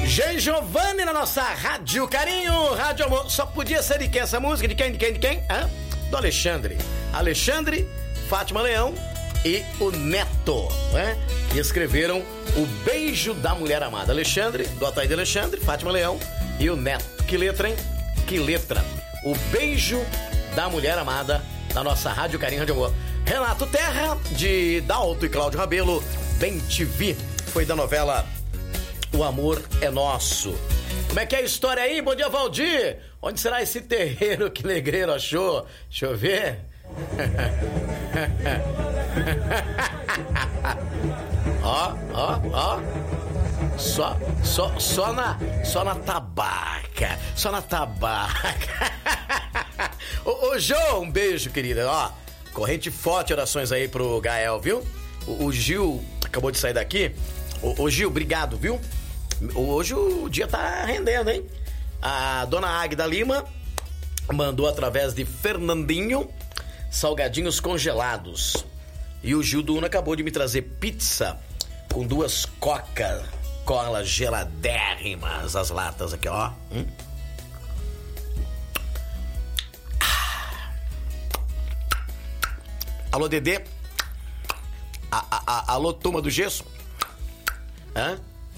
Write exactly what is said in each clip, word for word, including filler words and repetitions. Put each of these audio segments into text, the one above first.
G. Giovanni na nossa Rádio Carinho, Rádio Amor. Só podia ser de quem essa música? De quem, de quem, de quem? Hã? Do Alexandre. Alexandre, Fátima Leão e o Neto, né? E escreveram O Beijo da Mulher Amada. Alexandre, do Ataíde Alexandre, Fátima Leão e o Neto. Que letra, hein? Que letra. O Beijo da Mulher Amada na nossa Rádio Carinho, Rádio Amor. Renato Terra, de Dalto e Cláudio Rabelo, Bem Te Vi. Foi da novela O Amor é Nosso. Como é que é a história aí? Bom dia, Valdir. Onde será esse terreiro que Negreiro achou? Deixa eu ver. Ó, ó, ó. Só, só, só na, só na tabaca. Só na tabaca. Ô, ô, João, um beijo, querida. Ó, corrente forte, orações aí pro Gael, viu? O, o Gil acabou de sair daqui. Ô, ô, Gil, obrigado, viu? Hoje o dia tá rendendo, hein? A dona Águida Lima mandou através de Fernandinho salgadinhos congelados. E o Gil Duna acabou de me trazer pizza com duas coca, cola geladérrimas, as latas aqui, ó. Hum? Ah. Alô, Dedê? A, a, a, alô, turma do gesso? Hã?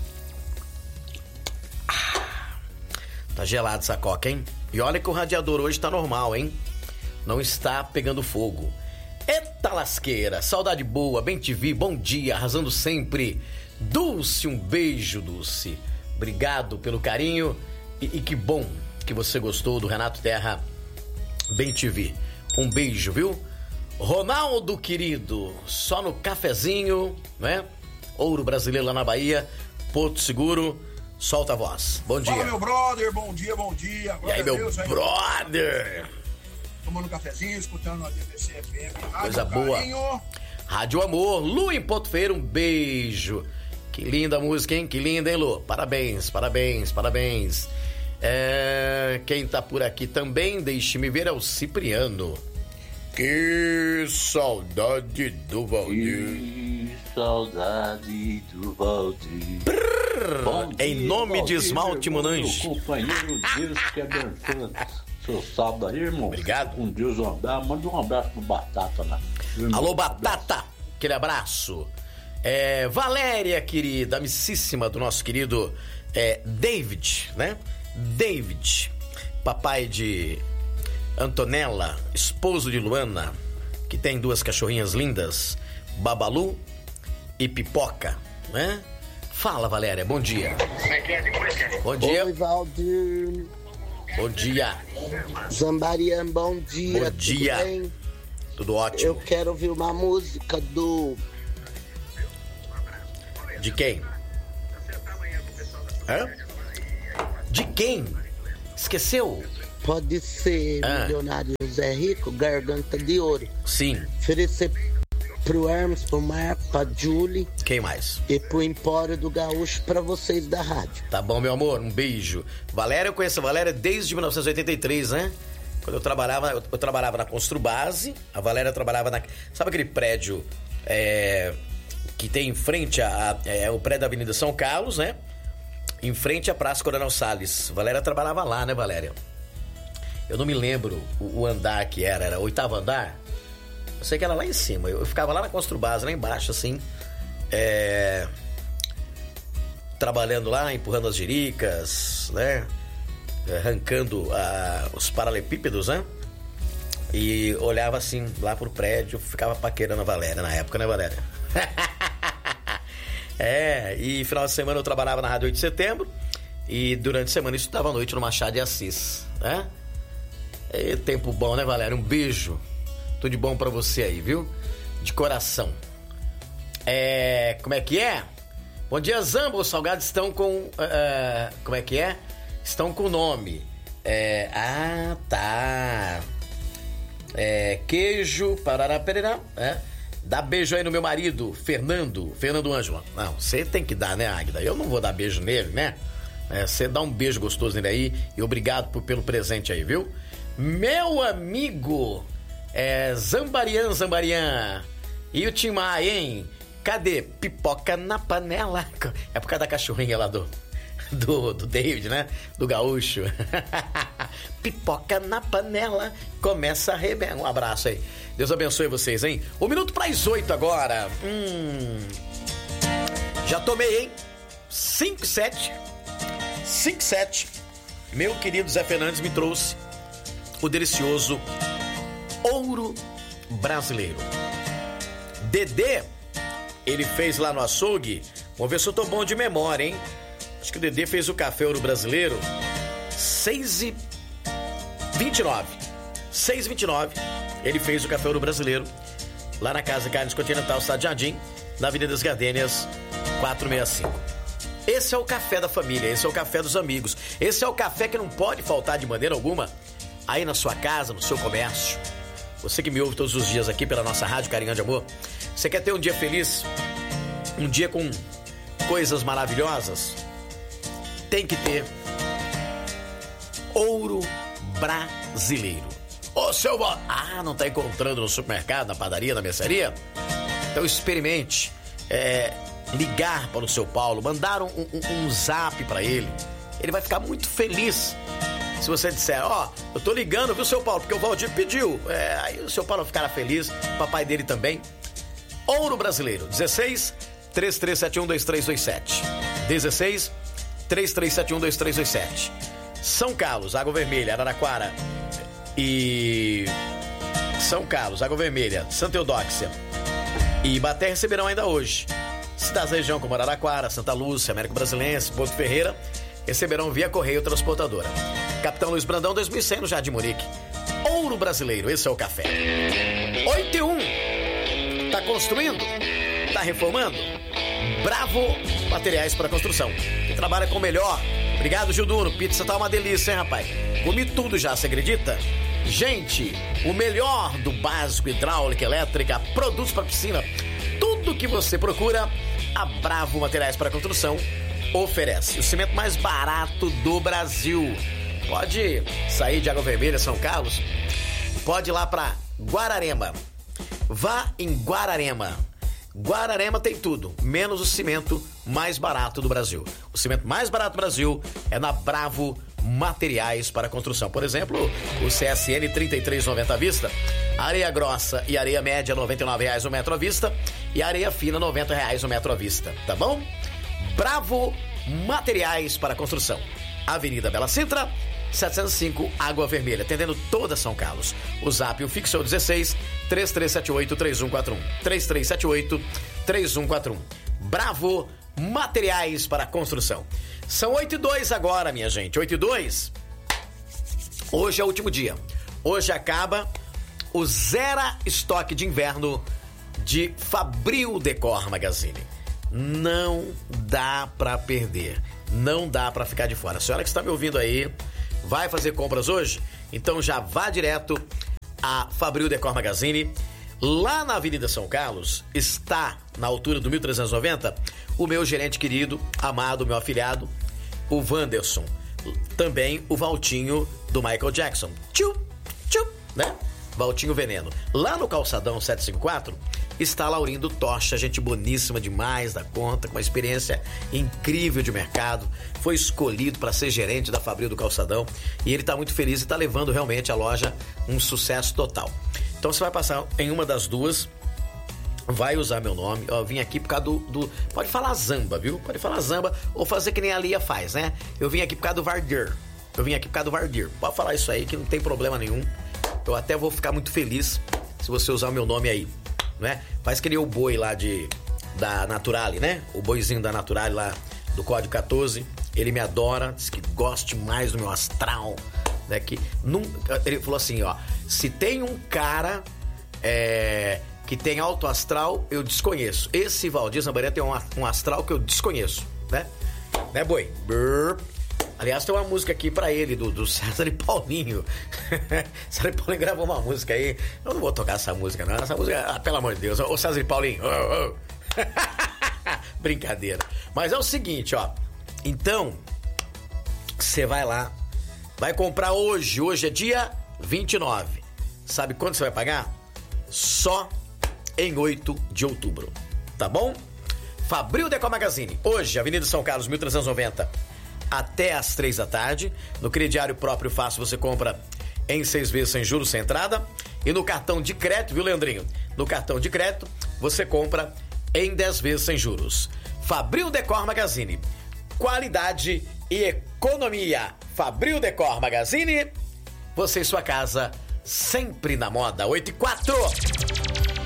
Tá gelado essa coca, hein? E olha que o radiador hoje tá normal, hein? Não está pegando fogo. Eita lasqueira, saudade boa, Bem Te Vi, bom dia, arrasando sempre. Dulce, um beijo, Dulce. Obrigado pelo carinho e, e que bom que você gostou do Renato Terra, Bem Te Vi. Um beijo, viu? Ronaldo, querido, só no cafezinho, né? Ouro Brasileiro lá na Bahia, Porto Seguro. Solta a voz. Bom dia. Fala, meu brother. Bom dia, bom dia. Glória e aí, meu Deus, brother? Tomando um cafezinho, escutando a D B C F M. Coisa boa. Carinho. Rádio Amor. Lu em Porto Feira, um beijo. Que linda música, hein? Que linda, hein, Lu? Parabéns, parabéns, parabéns. É... Quem tá por aqui também, deixe-me ver, é o Cipriano. Que saudade do Valdir. Que saudade do Valdir. Brrr, em nome Valdir, de Esmalte Monange. Companheiro, Deus que abençoe seu sábado aí, irmão. Obrigado. Com Deus, um abraço. Manda um abraço pro Batata lá. Irmão, alô, Batata. Abraço. Aquele abraço. É, Valéria, querida, amicíssima do nosso querido é, David, né? David, papai de Antonella, esposo de Luana, que tem duas cachorrinhas lindas, Babalu e Pipoca, né? Fala, Valéria, bom dia. Bom dia. Oi, Valdir. Bom dia. Zambarian, bom dia. Bom dia. Tudo bem? Tudo ótimo. Eu quero ouvir uma música do... De quem? Hã? De quem? Esqueceu? Pode ser ah. Milionário Zé Rico, Garganta de Ouro. Sim. Oferecer pro Hermes, pro Marco, pra Julie. Quem mais? E pro Empório do Gaúcho, pra vocês da rádio. Tá bom, meu amor, um beijo. Valéria, eu conheço a Valéria desde mil novecentos e oitenta e três, né? Quando eu trabalhava, eu, eu trabalhava na Construbase, a Valéria trabalhava na... Sabe aquele prédio é, que tem em frente a, a, é, o prédio da Avenida São Carlos, né? Em frente à Praça Coronel Salles. A Valéria trabalhava lá, né, Valéria? Eu não me lembro o, o andar que era, era o oitavo andar? Eu sei que era lá em cima, eu, eu ficava lá na Construbase, lá embaixo, assim, é, trabalhando lá, empurrando as jiricas, né, arrancando a, os paralelepípedos, né, e olhava assim, lá pro prédio, ficava paquerando a Valéria na época, né, Valéria? É, e final de semana eu trabalhava na Rádio oito de Setembro, e durante a semana eu estudava à noite no Machado de Assis, né? E tempo bom, né, Valéria? Um beijo. Tudo de bom pra você aí, viu? De coração. É... Como é que é? Bom dia, Zamba. Os salgados estão com... Uh, como é que é? Estão com nome. É... Ah, tá. É... Queijo, parará, pererá. É... Dá beijo aí no meu marido, Fernando. Fernando Ângelo. Não, você tem que dar, né, Águida? Eu não vou dar beijo nele, né? Você é, dá um beijo gostoso nele aí. E obrigado por, pelo presente aí, viu? Meu amigo é, Zambarian, Zambarian. E o Timai, hein? Cadê? Pipoca na panela. É por causa da cachorrinha lá do, do, do David, né? Do gaúcho. Pipoca na panela, começa a arrebentar. Um abraço aí. Deus abençoe vocês, hein? Um minuto para as oito agora. Hum. Já tomei, hein? cinco, sete. cinco, sete. Meu querido Zé Fernandes me trouxe o delicioso ouro brasileiro. Dedê, ele fez lá no açougue. Vamos ver se eu tô bom de memória, hein? Acho que o Dedê fez o café ouro brasileiro seis e vinte e nove. seis e vinte e nove. Ele fez o café ouro brasileiro lá na Casa de Carnes Continental, Cidade Jardim, na Avenida das Gardênias, quatrocentos e sessenta e cinco. Esse é o café da família, esse é o café dos amigos. Esse é o café que não pode faltar de maneira alguma aí na sua casa, no seu comércio. Você que me ouve todos os dias aqui pela nossa rádio Carinhão de Amor, você quer ter um dia feliz, um dia com coisas maravilhosas? Tem que ter ouro brasileiro. Ô, seu... Ah, não tá encontrando no supermercado, na padaria, na mercearia? Então experimente é, ligar para o seu Paulo, mandar um, um, um zap para ele. Ele vai ficar muito feliz se você disser, ó, oh, eu tô ligando, viu, seu Paulo, porque o Valdir pediu. É, aí o seu Paulo ficará feliz, o papai dele também. Ouro brasileiro, dezesseis, três três sete um, dois três dois sete. dezesseis, três três sete um, dois três dois sete. São Carlos, Água Vermelha, Araraquara e... São Carlos, Água Vermelha, Santa Eudóxia e Ibaté receberão ainda hoje. Cidades da região como Araraquara, Santa Lúcia, Américo Brasilense, Porto Ferreira receberão via correio transportadora. Capitão Luiz Brandão, dois mil e cem, no Jardim Murique. Ouro brasileiro, esse é o café. oito e um. Tá construindo? Tá reformando? Bravo Materiais para Construção, que trabalha com o melhor. Obrigado, Gilduno. Pizza tá uma delícia, hein, rapaz? Comi tudo já, você acredita? Gente, o melhor do básico, hidráulica, elétrica, produtos para piscina, tudo que você procura, a Bravo Materiais para Construção oferece. O cimento mais barato do Brasil. Pode sair de Água Vermelha, São Carlos, pode ir lá para Guararema. Vá em Guararema. Guararema tem tudo, menos o cimento mais barato do Brasil. O cimento mais barato do Brasil é na Bravo Materiais para Construção. Por exemplo, o C S N trinta e três reais e noventa centavos à vista, areia grossa e areia média noventa e nove reais o metro à vista e areia fina noventa reais o metro à vista, tá bom? Bravo Materiais para Construção. Avenida Bela Sintra, setecentos e cinco, Água Vermelha, atendendo toda São Carlos. O zap, o fixo é o dezesseis, três três sete oito, três um quatro um. três três sete oito, três um quatro um. Bravo Materiais para Construção. São oito e dois agora, minha gente. oito e dois. Hoje é o último dia. Hoje acaba o Zera Estoque de Inverno de Fabril Decor Magazine. Não dá pra perder. Não dá pra ficar de fora. A senhora que está me ouvindo aí, vai fazer compras hoje? Então já vá direto a Fabril Decor Magazine. Lá na Avenida São Carlos, está na altura do mil trezentos e noventa, o meu gerente querido, amado, meu afilhado, o Wanderson. Também o Valtinho do Michael Jackson. Tchu, tchu, né? Valtinho Veneno. Lá no Calçadão setecentos e cinquenta e quatro, está Laurindo Tocha, gente boníssima demais da conta, com uma experiência incrível de mercado. Foi escolhido para ser gerente da Fabril do Calçadão e ele está muito feliz e está levando realmente a loja um sucesso total. Então você vai passar em uma das duas, vai usar meu nome. Eu vim aqui por causa do, do... Pode falar Zamba, viu? Pode falar Zamba ou fazer que nem a Lia faz, né? Eu vim aqui por causa do Vardir. Eu vim aqui por causa do Vardir. Pode falar isso aí que não tem problema nenhum. Eu até vou ficar muito feliz se você usar o meu nome aí, né? Faz que nem o boi lá de, da Naturale, né? O boizinho da Naturale lá do Código quatorze. Ele me adora, diz que goste mais do meu astral, né? Que nunca, ele falou assim, ó, se tem um cara é, que tem alto astral, eu desconheço. Esse Valdir Zambaré tem um, um astral que eu desconheço, né? Né, boi? Brrr. Aliás, tem uma música aqui pra ele, do, do César e Paulinho. César e Paulinho gravou uma música aí. Eu não vou tocar essa música, não. Essa música, ah, pelo amor de Deus. Ô, César e Paulinho. Oh, oh. Brincadeira. Mas é o seguinte, ó. Então, você vai lá, vai comprar hoje. Hoje é dia vinte e nove. Sabe quanto você vai pagar? Só em oito de outubro. Tá bom? Fabril Decor Magazine. Hoje, Avenida São Carlos, mil trezentos e noventa. até às três da tarde. No crediário próprio fácil você compra em seis vezes sem juros, sem entrada. E no cartão de crédito, viu, Leandrinho? No cartão de crédito você compra em dez vezes sem juros. Fabril Decor Magazine. Qualidade e economia. Fabril Decor Magazine. Você e sua casa sempre na moda. oito e quatro.